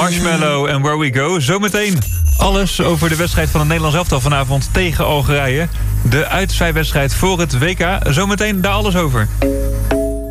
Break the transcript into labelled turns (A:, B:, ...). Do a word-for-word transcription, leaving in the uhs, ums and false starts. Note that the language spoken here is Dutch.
A: Marshmallow en Where We Go. Zometeen alles over de wedstrijd van het Nederlands elftal vanavond tegen Algerije. De uitzwaaiwedstrijd voor het W K. Zometeen daar alles over.